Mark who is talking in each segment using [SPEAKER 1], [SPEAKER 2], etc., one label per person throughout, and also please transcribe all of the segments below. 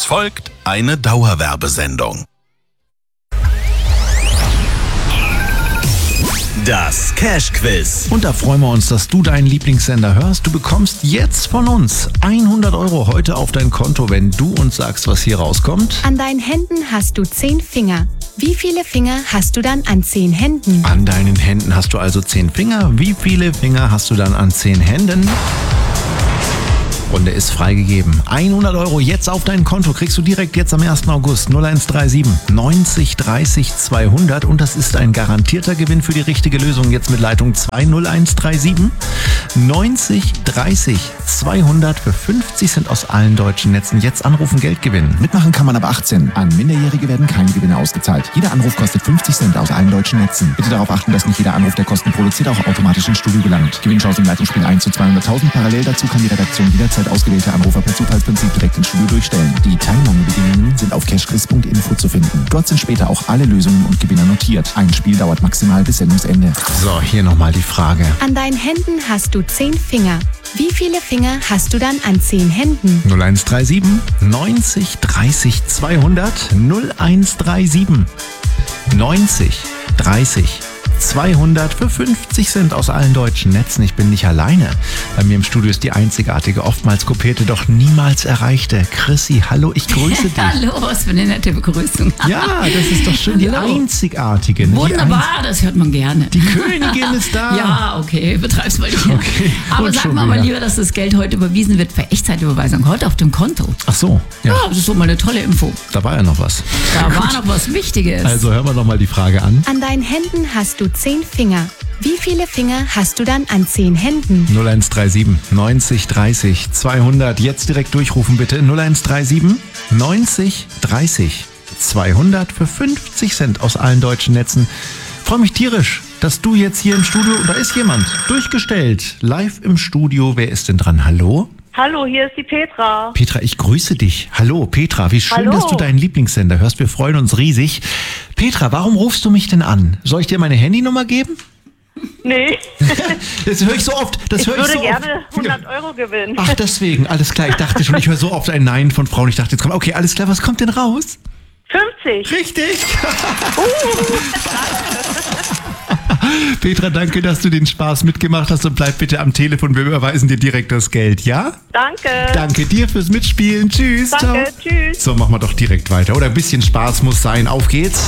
[SPEAKER 1] Es folgt eine Dauerwerbesendung. Das Cash-Quiz.
[SPEAKER 2] Und da freuen wir uns, dass du deinen Lieblingssender hörst. Du bekommst jetzt von uns 100 € heute auf dein Konto, wenn du uns sagst, was hier rauskommt.
[SPEAKER 3] An deinen Händen hast du 10 Finger. Wie viele Finger hast du dann an 10 Händen?
[SPEAKER 2] An deinen Händen hast du also 10 Finger. Wie viele Finger hast du dann an 10 Händen? Runde ist freigegeben. 100 € jetzt auf dein Konto kriegst du direkt jetzt am 1. August 0137 90 30 200 und das ist ein garantierter Gewinn für die richtige Lösung. Jetzt mit Leitung 20137 90 30 200 für 50 Cent aus allen deutschen Netzen. Jetzt anrufen, Geld gewinnen.
[SPEAKER 4] Mitmachen kann man ab 18. An Minderjährige werden keine Gewinne ausgezahlt. Jeder Anruf kostet 50 Cent aus allen deutschen Netzen. Bitte darauf achten, dass nicht jeder Anruf, der Kosten produziert, auch automatisch ins Studio gelangt. Gewinnchance im Leitungsspiel 1 zu 200.000. Parallel dazu kann die Redaktion jederzeit ausgewählte Anrufer per Zufallsprinzip direkt ins Studio durchstellen. Die Teilnahmebedingungen sind auf cashquiz.info zu finden. Dort sind später auch alle Lösungen und Gewinner notiert. Ein Spiel dauert maximal bis Sendungsende.
[SPEAKER 2] So, hier nochmal die Frage.
[SPEAKER 3] An deinen Händen hast du 10 Finger. Wie viele Finger hast du dann an 10 Händen?
[SPEAKER 2] 0137 90 30 200 0137 90 30 200 für 50 Cent aus allen deutschen Netzen. Ich bin nicht alleine. Bei mir im Studio ist die einzigartige, oftmals kopierte, doch niemals erreichte Chrissy. Hallo, ich grüße dich.
[SPEAKER 5] Hallo, was für eine nette Begrüßung.
[SPEAKER 2] Ja, das ist doch schön. Die
[SPEAKER 5] Hallo.
[SPEAKER 2] Einzigartige. Ne?
[SPEAKER 5] Wunderbar, das hört man gerne.
[SPEAKER 2] Die Königin ist da.
[SPEAKER 5] Ja, okay, betreib's mal hier.
[SPEAKER 2] Okay,
[SPEAKER 5] aber
[SPEAKER 2] gut,
[SPEAKER 5] sag
[SPEAKER 2] schon
[SPEAKER 5] mal aber
[SPEAKER 2] wieder.
[SPEAKER 5] lieber, dass das Geld heute überwiesen wird per Echtzeitüberweisung. Heute auf dem Konto.
[SPEAKER 2] Ach so, ja.
[SPEAKER 5] Ja, das ist doch mal eine tolle Info.
[SPEAKER 2] Da war ja noch was.
[SPEAKER 5] Da war noch was Wichtiges.
[SPEAKER 2] Also hören wir doch mal die Frage an.
[SPEAKER 3] An deinen Händen hast du 10 Finger. Wie viele Finger hast du dann an 10 Händen?
[SPEAKER 2] 0137 90 30 200. Jetzt direkt durchrufen bitte. 0137 90 30 200 für 50 Cent aus allen deutschen Netzen. Freue mich tierisch, dass du jetzt hier im Studio, da ist jemand, durchgestellt, live im Studio. Wer ist denn dran? Hallo?
[SPEAKER 6] Hallo, hier ist die Petra.
[SPEAKER 2] Petra, ich grüße dich. Hallo, Petra, wie schön,
[SPEAKER 6] Hallo.
[SPEAKER 2] dass du deinen Lieblingssender hörst. Wir freuen uns riesig. Petra, warum rufst du mich denn an? Soll ich dir meine Handynummer geben?
[SPEAKER 6] Nee,
[SPEAKER 2] Das höre ich so oft.
[SPEAKER 6] ich würde gerne 100 € gewinnen.
[SPEAKER 2] Ach, deswegen, alles klar. Ich dachte schon, ich höre so oft ein Nein von Frauen. Ich dachte, jetzt kommt, okay, alles klar, was kommt denn raus?
[SPEAKER 6] 50.
[SPEAKER 2] Richtig. Petra, danke, dass du den Spaß mitgemacht hast und bleib bitte am Telefon. Wir überweisen dir direkt das Geld, ja?
[SPEAKER 6] Danke.
[SPEAKER 2] Danke dir fürs Mitspielen. Tschüss.
[SPEAKER 6] Danke,
[SPEAKER 2] Ciao.
[SPEAKER 6] tschüss.
[SPEAKER 2] So, machen wir doch direkt weiter. Oder ein bisschen Spaß muss sein. Auf geht's.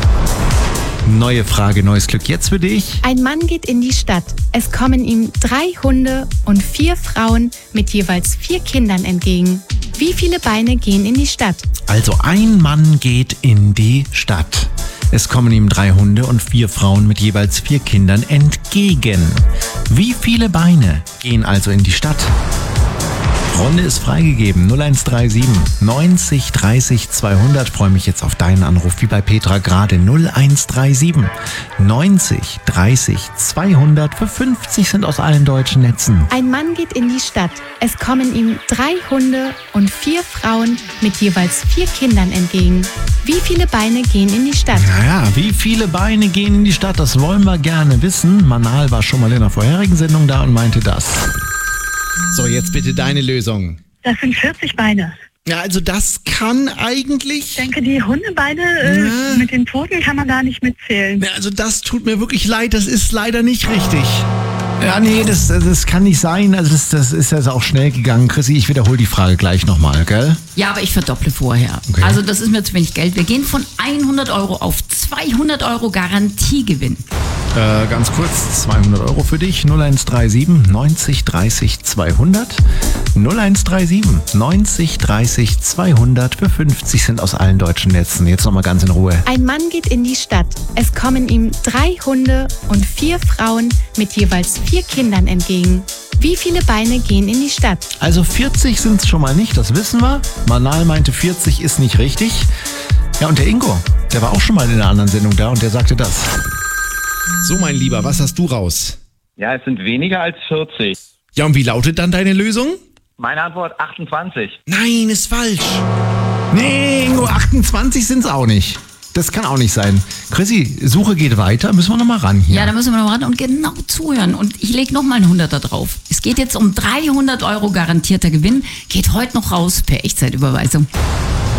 [SPEAKER 2] Neue Frage, neues Glück jetzt für dich.
[SPEAKER 3] Ein Mann geht in die Stadt. Es kommen ihm 3 Hunde und 4 Frauen mit jeweils 4 Kindern entgegen. Wie viele Beine gehen in die Stadt?
[SPEAKER 2] Also ein Mann geht in die Stadt. Es kommen ihm 3 Hunde und 4 Frauen mit jeweils 4 Kindern entgegen. Wie viele Beine gehen also in die Stadt? Runde ist freigegeben. 0137 90 30 200. Freue mich jetzt auf deinen Anruf, wie bei Petra gerade. 0137 90 30 200 für 50 Cent aus allen deutschen Netzen.
[SPEAKER 3] Ein Mann geht in die Stadt. Es kommen ihm 3 Hunde und 4 Frauen mit jeweils 4 Kindern entgegen. Wie viele Beine gehen in die Stadt?
[SPEAKER 2] Naja, wie viele Beine gehen in die Stadt? Das wollen wir gerne wissen. Manal war schon mal in der vorherigen Sendung da und meinte das. So, jetzt bitte deine Lösung.
[SPEAKER 7] Das sind 40 Beine.
[SPEAKER 2] Ja, also das kann eigentlich...
[SPEAKER 7] Ich denke, die Hundebeine mit den Pfoten kann man da nicht mitzählen.
[SPEAKER 2] Ja, also das tut mir wirklich leid, das ist leider nicht richtig. Ja, nee, das kann nicht sein. Also das ist jetzt auch schnell gegangen. Chrissy, ich wiederhole die Frage gleich nochmal, gell?
[SPEAKER 5] Ja, aber ich verdopple vorher.
[SPEAKER 2] Okay.
[SPEAKER 5] Also das ist mir zu wenig Geld. Wir gehen von 100 € auf 200 € Garantiegewinn.
[SPEAKER 2] Ganz kurz, 200 € für dich. 0137 90 30 200. 0137 90 30 200 für 50 Cent aus allen deutschen Netzen. Jetzt nochmal ganz in Ruhe.
[SPEAKER 3] Ein Mann geht in die Stadt. Es kommen ihm 3 Hunde und 4 Frauen mit jeweils 4 Kindern entgegen. Wie viele Beine gehen in die Stadt?
[SPEAKER 2] Also 40 sind es schon mal nicht, das wissen wir. Manal meinte 40 ist nicht richtig. Ja, und der Ingo, der war auch schon mal in einer anderen Sendung da und der sagte das. So, mein Lieber, was hast du raus?
[SPEAKER 8] Ja, es sind weniger als 40.
[SPEAKER 2] Ja, und wie lautet dann deine Lösung?
[SPEAKER 8] Meine Antwort 28.
[SPEAKER 2] Nein, ist falsch. Nee, Ingo, 28 sind es auch nicht. Das kann auch nicht sein. Chrissy, Suche geht weiter. Müssen wir noch mal ran hier.
[SPEAKER 5] Ja, da müssen wir noch ran und genau zuhören. Und ich lege nochmal einen 100er drauf. Es geht jetzt um 300 € garantierter Gewinn. Geht heute noch raus per Echtzeitüberweisung.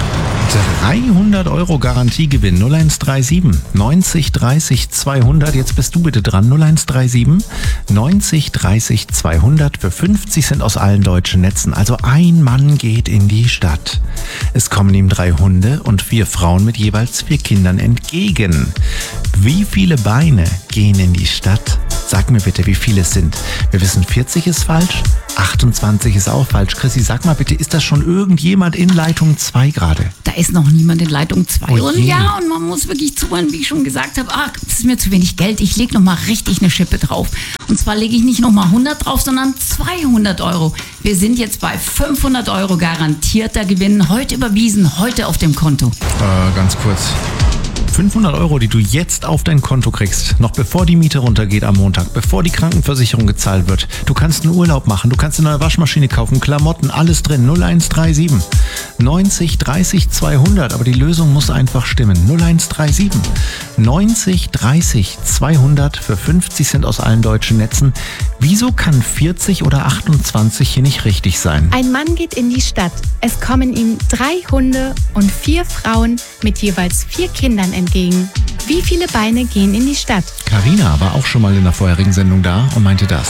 [SPEAKER 2] 300 Euro Garantiegewinn 0137 90 30 200. Jetzt bist du bitte dran. 0137 90 30 200 für 50 Cent aus allen deutschen Netzen. Also ein Mann geht in die Stadt. Es kommen ihm 3 Hunde und 4 Frauen mit jeweils 4 Kindern entgegen. Wie viele Beine gehen in die Stadt? Sag mir bitte, wie viele es sind. Wir wissen, 40 ist falsch, 28 ist auch falsch. Chrissy, sag mal bitte, ist das schon irgendjemand in Leitung 2 gerade?
[SPEAKER 5] Da ist noch niemand in Leitung 2.
[SPEAKER 2] Oh
[SPEAKER 5] und
[SPEAKER 2] je.
[SPEAKER 5] ja, und man muss wirklich zuhören, wie ich schon gesagt habe, das ist mir zu wenig Geld. Ich lege nochmal richtig eine Schippe drauf. Und zwar lege ich nicht nochmal 100 drauf, sondern 200 Euro. Wir sind jetzt bei 500 Euro garantierter Gewinn. Heute überwiesen, heute auf dem Konto.
[SPEAKER 2] Ganz kurz. 500 Euro, die du jetzt auf dein Konto kriegst, noch bevor die Miete runtergeht am Montag, bevor die Krankenversicherung gezahlt wird. Du kannst einen Urlaub machen, du kannst eine neue Waschmaschine kaufen, Klamotten, alles drin. 0137 90 30 200, aber die Lösung muss einfach stimmen. 0137 90 30 200 für 50 Cent aus allen deutschen Netzen. Wieso kann 40 oder 28 hier nicht richtig sein?
[SPEAKER 3] Ein Mann geht in die Stadt. Es kommen ihm 3 Hunde und 4 Frauen mit jeweils 4 Kindern entgegen. Wie viele Beine gehen in die Stadt?
[SPEAKER 2] Carina war auch schon mal in der vorherigen Sendung da und meinte das.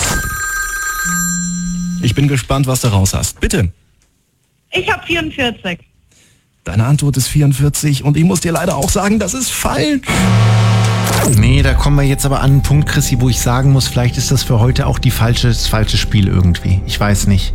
[SPEAKER 9] Ich bin gespannt, was du raus hast. Bitte.
[SPEAKER 7] Ich habe 44.
[SPEAKER 9] Deine Antwort ist 44 und ich muss dir leider auch sagen, das ist falsch.
[SPEAKER 2] Nee, da kommen wir jetzt aber an einen Punkt, Chrissy, wo ich sagen muss, vielleicht ist das für heute auch das falsche Spiel irgendwie. Ich weiß nicht.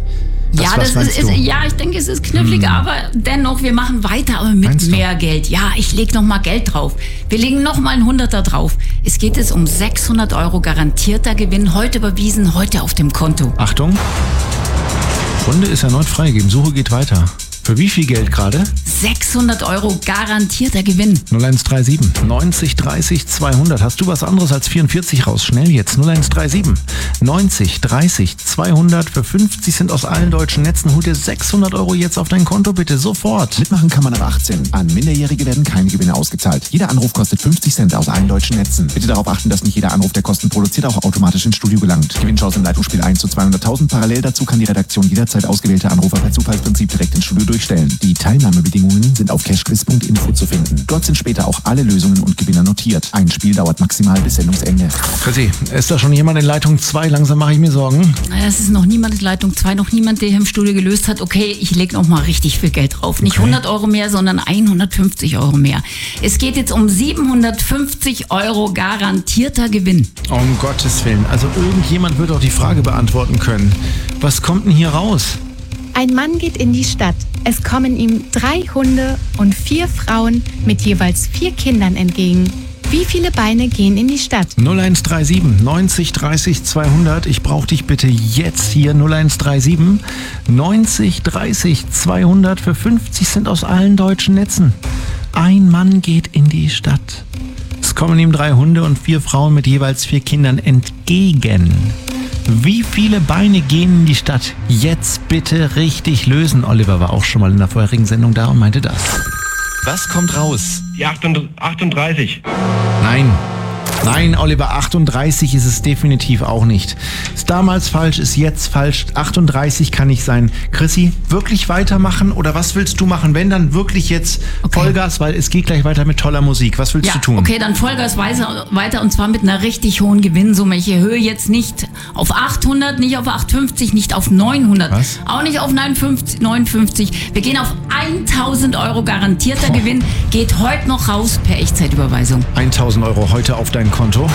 [SPEAKER 5] Ich denke, es ist knifflig, aber dennoch, wir machen weiter, aber mit mehr Geld. Ja, ich lege nochmal Geld drauf. Wir legen nochmal einen 100er drauf. Es geht jetzt um 600 Euro garantierter Gewinn. Heute überwiesen, heute auf dem Konto.
[SPEAKER 2] Achtung. Runde ist erneut freigegeben. Suche geht weiter. Für wie viel Geld gerade?
[SPEAKER 5] 600 Euro garantierter Gewinn.
[SPEAKER 2] 0137 90 30 200. Hast du was anderes als 44 raus? Schnell jetzt. 0137 90 30 200 für 50 Cent aus allen deutschen Netzen. Hol dir 600 Euro jetzt auf dein Konto, bitte. Sofort.
[SPEAKER 4] Mitmachen kann man ab 18. An Minderjährige werden keine Gewinne ausgezahlt. Jeder Anruf kostet 50 Cent aus allen deutschen Netzen. Bitte darauf achten, dass nicht jeder Anruf, der Kosten produziert, auch automatisch ins Studio gelangt. Gewinnchance im Leitungsspiel 1 zu 200.000. Parallel dazu kann die Redaktion jederzeit ausgewählte Anrufer per Zufallsprinzip direkt ins Studio durchstellen. Die Teilnahmebedingungen sind auf cashquiz.info zu finden. Dort sind später auch alle Lösungen und Gewinner notiert. Ein Spiel dauert maximal bis Sendungsende.
[SPEAKER 2] Chrissy, ist da schon jemand in Leitung 2? Langsam mache ich mir Sorgen.
[SPEAKER 5] Es ist noch niemand in Leitung 2, noch niemand, der hier im Studio gelöst hat. Okay, ich lege noch mal richtig viel Geld drauf. Nicht 100 Euro mehr, sondern 150 Euro mehr. Es geht jetzt um 750 Euro garantierter Gewinn.
[SPEAKER 2] Um Gottes Willen. Also irgendjemand wird auch die Frage beantworten können. Was kommt denn hier raus?
[SPEAKER 3] Ein Mann geht in die Stadt. Es kommen ihm 3 Hunde und 4 Frauen mit jeweils 4 Kindern entgegen. Wie viele Beine gehen in die Stadt?
[SPEAKER 2] 0137 90 30 200. Ich brauche dich bitte jetzt hier. 0137 90 30 200 für 50 Cent aus allen deutschen Netzen. Ein Mann geht in die Stadt. Es kommen ihm 3 Hunde und 4 Frauen mit jeweils 4 Kindern entgegen. Wie viele Beine gehen in die Stadt? Jetzt bitte richtig lösen. Oliver war auch schon mal in der vorherigen Sendung da und meinte das.
[SPEAKER 9] Was kommt raus?
[SPEAKER 10] Die 38.
[SPEAKER 2] Nein, Oliver, 38 ist es definitiv auch nicht. Ist damals falsch, ist jetzt falsch. 38 kann nicht sein. Chrissy, wirklich weitermachen oder was willst du machen? Wenn, dann wirklich jetzt Vollgas, weil es geht gleich weiter mit toller Musik. Was willst du tun?
[SPEAKER 5] Okay, dann Vollgas weiter und zwar mit einer richtig hohen Gewinnsumme. Ich erhöhe jetzt nicht auf 800, nicht auf 850, nicht auf 900.
[SPEAKER 2] Was?
[SPEAKER 5] Auch nicht auf 59. Wir gehen auf 1000 Euro garantierter Gewinn. Geht heute noch raus per Echtzeitüberweisung.
[SPEAKER 2] 1000 Euro heute auf dein Konto.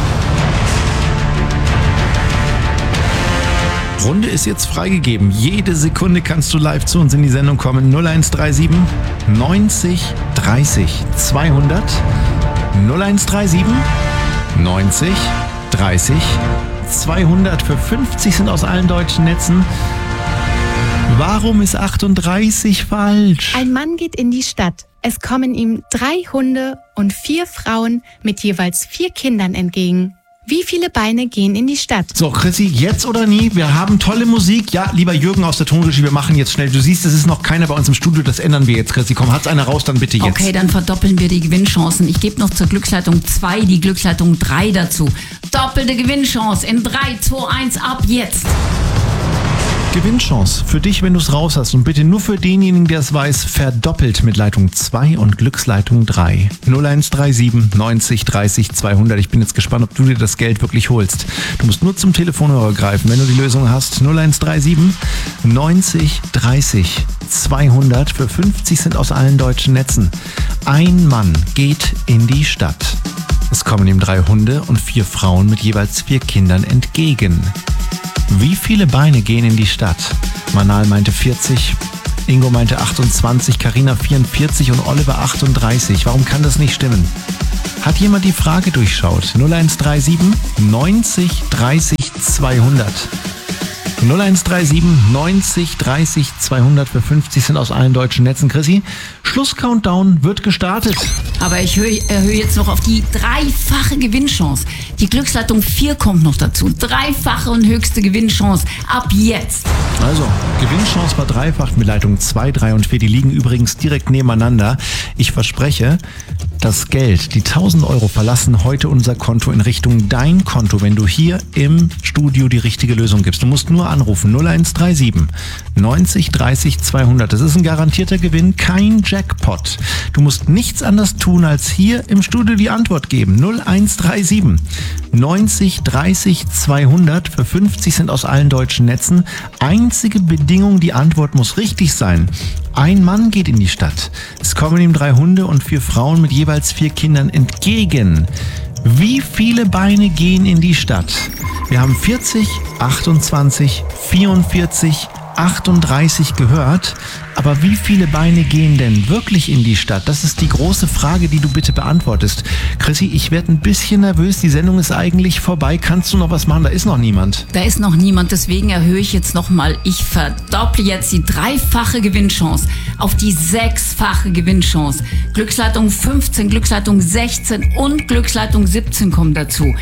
[SPEAKER 2] Runde ist jetzt freigegeben. Jede Sekunde kannst du live zu uns in die Sendung kommen. 0137 90 30 200. 0137 90 30 200 für 50 sind aus allen deutschen Netzen. Warum ist 38 falsch?
[SPEAKER 3] Ein Mann geht in die Stadt. Es kommen ihm 3 Hunde und 4 Frauen mit jeweils 4 Kindern entgegen. Wie viele Beine gehen in die Stadt?
[SPEAKER 2] So, Chrissy, jetzt oder nie? Wir haben tolle Musik. Ja, lieber Jürgen aus der Tonregie, wir machen jetzt schnell. Du siehst, es ist noch keiner bei uns im Studio. Das ändern wir jetzt, Chrissy. Komm, hat's einer raus, dann bitte jetzt.
[SPEAKER 5] Okay, dann verdoppeln wir die Gewinnchancen. Ich gebe noch zur Glücksleitung 2 die Glücksleitung 3 dazu. Doppelte Gewinnchance in 3, 2, 1, ab jetzt.
[SPEAKER 2] Gewinnchance für dich, wenn du es raus hast. Und bitte nur für denjenigen, der es weiß, verdoppelt mit Leitung 2 und Glücksleitung 3. 0137 90 30 200. Ich bin jetzt gespannt, ob du dir das Geld wirklich holst. Du musst nur zum Telefonhörer greifen, wenn du die Lösung hast. 0137 90 30 200. Für 50 Cent aus allen deutschen Netzen. Ein Mann geht in die Stadt. Es kommen ihm 3 Hunde und 4 Frauen mit jeweils 4 Kindern entgegen. Wie viele Beine gehen in die Stadt? Manal meinte 40, Ingo meinte 28, Carina 44 und Oliver 38. Warum kann das nicht stimmen? Hat jemand die Frage durchschaut? 0137 90 30 200. 0137 90 30 200 für 50 Cent aus allen deutschen Netzen. Chrissy, Schluss-Countdown wird gestartet.
[SPEAKER 5] Aber ich erhöhe jetzt noch auf die 3-fache Gewinnchance. Die Glücksleitung 4 kommt noch dazu. 3-fache und höchste Gewinnchance ab jetzt.
[SPEAKER 2] Also, Gewinnchance verdreifacht mit Leitung 2, 3 und 4. Die liegen übrigens direkt nebeneinander. Ich verspreche, das Geld, die 1000 Euro verlassen heute unser Konto in Richtung dein Konto, wenn du hier im Studio die richtige Lösung gibst. Du musst nur anrufen 0137 90 30 200. Das ist ein garantierter Gewinn, kein Jackpot. Du musst nichts anderes tun, als hier im Studio die Antwort geben. 0137 90 30 200 für 50 Cent aus allen deutschen Netzen. Einzige Bedingung, die Antwort muss richtig sein. Ein Mann geht in die Stadt. Es kommen ihm 3 Hunde und 4 Frauen mit jeweils 4 Kindern entgegen. Wie viele Beine gehen in die Stadt? Wir haben 40, 28, 44, 38 gehört. Aber wie viele Beine gehen denn wirklich in die Stadt? Das ist die große Frage, die du bitte beantwortest. Chrissy, ich werde ein bisschen nervös. Die Sendung ist eigentlich vorbei. Kannst du noch was machen? Da ist noch niemand.
[SPEAKER 5] Da ist noch niemand, deswegen erhöhe ich jetzt nochmal. Ich verdopple jetzt die 3-fache Gewinnchance auf die 6-fache Gewinnchance. Glücksleitung 15, Glücksleitung 16 und Glücksleitung 17 kommen dazu.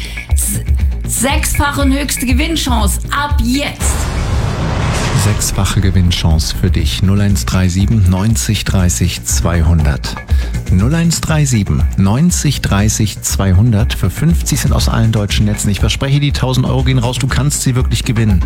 [SPEAKER 5] 6-fache und höchste Gewinnchance ab jetzt.
[SPEAKER 2] 6-fache Gewinnchance für dich. 0137 90 30 200. 0137 90 30 200 für 50 Cent aus allen deutschen Netzen. Ich verspreche, die 1000 Euro gehen raus. Du kannst sie wirklich gewinnen.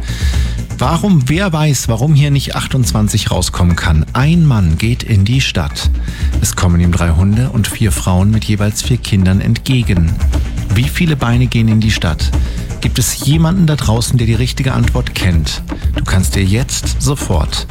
[SPEAKER 2] Wer weiß, warum hier nicht 28 rauskommen kann. Ein Mann geht in die Stadt. Es kommen ihm 3 Hunde und 4 Frauen mit jeweils 4 Kindern entgegen. Wie viele Beine gehen in die Stadt? Gibt es jemanden da draußen, der die richtige Antwort kennt? Du kannst dir jetzt sofort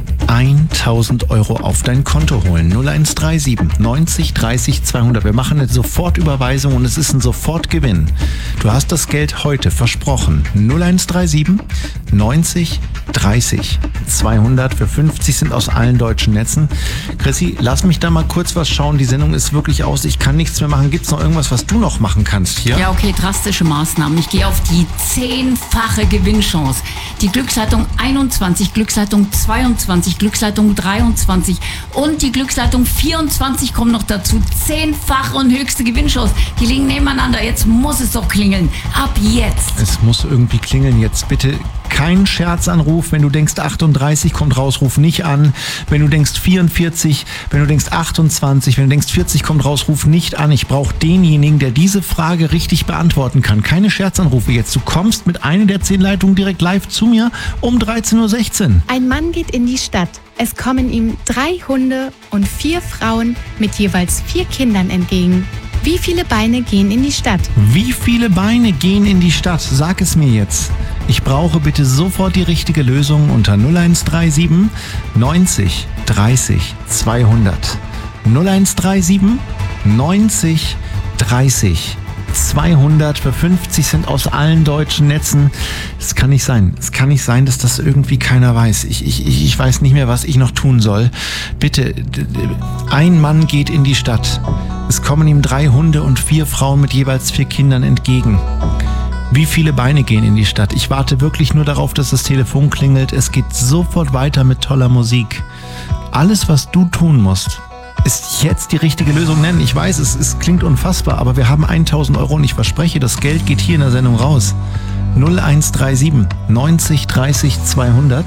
[SPEAKER 2] 1000 Euro auf dein Konto holen. 0137 90 30 200. Wir machen eine Sofortüberweisung und es ist ein Sofortgewinn. Du hast das Geld heute versprochen. 0137 90 30 200 für 50 Cent aus allen deutschen Netzen. Chrissy, lass mich da mal kurz was schauen. Die Sendung ist wirklich aus. Ich kann nichts mehr machen. Gibt es noch irgendwas, was du noch machen kannst hier?
[SPEAKER 5] Ja, okay, drastische Maßnahmen. Ich gehe auf die 10-fache Gewinnchance. Die Glücksleitung 21, Glücksleitung 22, Glücksleitung 23 und die Glücksleitung 24 kommen noch dazu. 10-fache und höchste Gewinnchance. Die liegen nebeneinander. Jetzt muss es doch klingeln. Ab jetzt.
[SPEAKER 2] Es muss irgendwie klingeln. Jetzt bitte kein Scherzanruf. Wenn du denkst 38 kommt raus, ruf nicht an. Wenn du denkst 44, wenn du denkst 28, wenn du denkst 40 kommt raus, ruf nicht an. Ich brauche denjenigen, der diese Frage richtig beantworten kann. Keine Scherzanrufe jetzt. Du kommst mit einer der 10 Leitungen direkt live zu mir um 13.16 Uhr.
[SPEAKER 3] Ein Mann geht in die Stadt. Es kommen ihm 3 Hunde und 4 Frauen mit jeweils 4 Kindern entgegen. Wie viele Beine gehen in die Stadt?
[SPEAKER 2] Wie viele Beine gehen in die Stadt? Sag es mir jetzt. Ich brauche bitte sofort die richtige Lösung unter 0137 90 30 200. 0137 90 30 200 für 50 Cent aus allen deutschen Netzen. Es kann nicht sein. Es kann nicht sein, dass das irgendwie keiner weiß. Ich weiß nicht mehr, was ich noch tun soll. Bitte, ein Mann geht in die Stadt. Es kommen ihm 3 Hunde und 4 Frauen mit jeweils 4 Kindern entgegen. Wie viele Beine gehen in die Stadt? Ich warte wirklich nur darauf, dass das Telefon klingelt. Es geht sofort weiter mit toller Musik. Alles, was du tun musst, ist jetzt die richtige Lösung nennen. Ich weiß, es klingt unfassbar, aber wir haben 1000 Euro und ich verspreche, das Geld geht hier in der Sendung raus. 0137 90 30 200.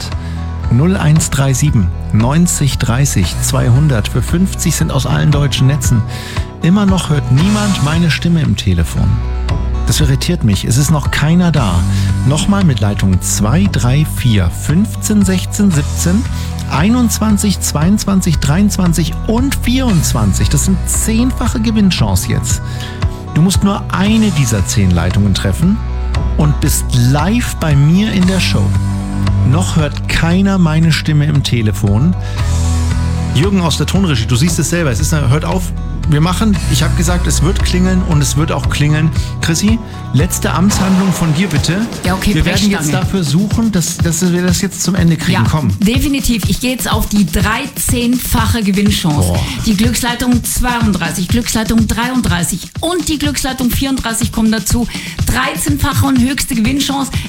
[SPEAKER 2] 0137 90 30 200 für 50 Cent aus allen deutschen Netzen. Immer noch hört niemand meine Stimme im Telefon. Das irritiert mich. Es ist noch keiner da. Nochmal mit Leitung 2, 3, 4, 15, 16, 17, 21, 22, 23 und 24. Das sind 10-fache Gewinnchance jetzt. Du musst nur eine dieser 10 Leitungen treffen und bist live bei mir in der Show. Noch hört keiner meine Stimme im Telefon. Jürgen aus der Tonregie, du siehst es selber. Hört auf. Ich habe gesagt, es wird klingeln und es wird auch klingeln. Chrissy, letzte Amtshandlung von dir bitte.
[SPEAKER 5] Ja, okay,
[SPEAKER 2] wir werden jetzt dafür suchen, dass wir das jetzt zum Ende kriegen.
[SPEAKER 5] Ja,
[SPEAKER 2] komm.
[SPEAKER 5] Definitiv. Ich gehe jetzt auf die 13-fache Gewinnchance.
[SPEAKER 2] Boah.
[SPEAKER 5] Die Glücksleitung 32, Glücksleitung 33 und die Glücksleitung 34 kommen dazu. 13-fache und höchste Gewinnchance.